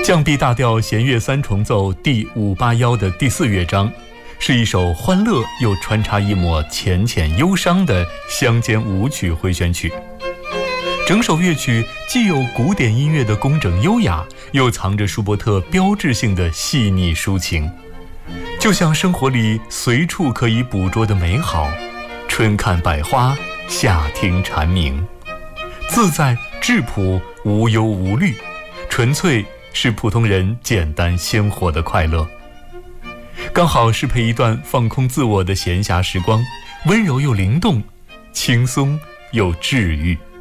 降 B 大调弦乐三重奏第581的第4乐章，是一首欢乐又穿插一抹浅浅忧伤的乡间舞曲回旋曲。整首乐曲既有古典音乐的工整优雅，又藏着舒伯特标志性的细腻抒情，就像生活里随处可以捕捉的美好，春看百花，夏听蝉鸣，自在质朴，无忧无虑，纯粹是普通人简单鲜活的快乐。刚好是配一段放空自我的闲暇时光，温柔又灵动，轻松又治愈。